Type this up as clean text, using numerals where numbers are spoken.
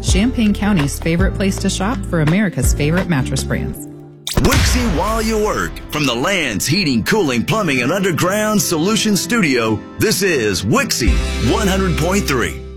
Champaign County's favorite place to shop for America's favorite mattress brands. Wixie while you work. From the Land's Heating, Cooling, Plumbing, and Underground Solutions Studio, this is Wixie 100.3.